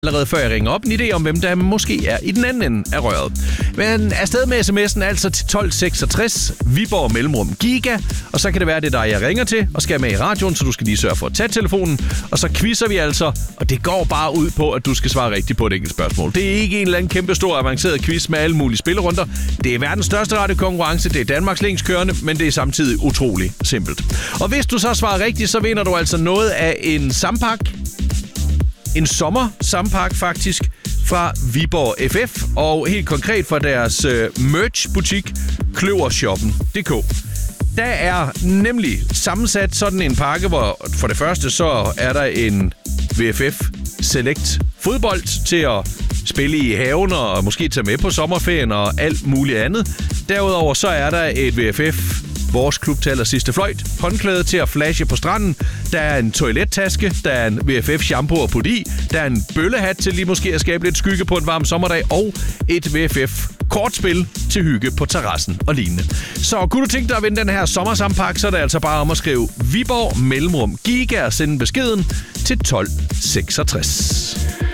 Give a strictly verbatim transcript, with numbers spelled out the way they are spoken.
allerede før jeg ringer op, en idé om, hvem der måske er i den anden ende af røret. Men afsted med sms'en altså til tolv seksogtres, Viborg Mellemrum Giga, og så kan det være, det er dig, jeg ringer til, og skal med i radioen, så du skal lige sørge for at tage telefonen, og så quizzer vi altså, og det går bare ud på, at du skal svare rigtigt på et enkelt spørgsmål. Det er ikke en eller anden kæmpe stor avanceret quiz med alle mulige spillerunder. Det er verdens største radiokonkurrence, det er Danmarks længst kørende, men det er samtidig utrolig simpelt. Og hvis du så svarer rigtigt, så vinder du altså noget af en sampak. En sommer-sampak faktisk fra Viborg F F, og helt konkret fra deres øh, merch-butik kløvershoppen punktum d k. Der er nemlig sammensat sådan en pakke, hvor for det første så er der en V F F Select fodbold til at spille i haven og måske tage med på sommerferien og alt muligt andet. Derudover så er der et V F F Vores klub til allersidste fløjt, håndklæde til at flashe på stranden, der er en toilettaske, der er en V F F shampoo at putte i, der er en bøllehat til lige måske at skabe lidt skygge på en varm sommerdag, og et V F F kortspil til hygge på terrassen og lignende. Så kunne du tænke dig at vinde den her sommersampak, så er det altså bare om at skrive Viborg Mellemrum Giga og sende beskeden til tolv seksogtres.